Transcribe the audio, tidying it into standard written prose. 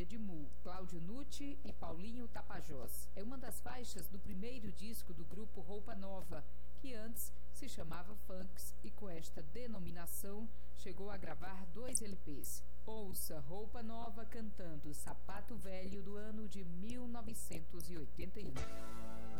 Maria de Mu, Cláudio Nucci e Paulinho Tapajós. É uma das faixas do primeiro disco do grupo Roupa Nova, que antes se chamava Funks e com esta denominação chegou a gravar 2 LPs. Ouça Roupa Nova cantando Sapato Velho do ano de 1981.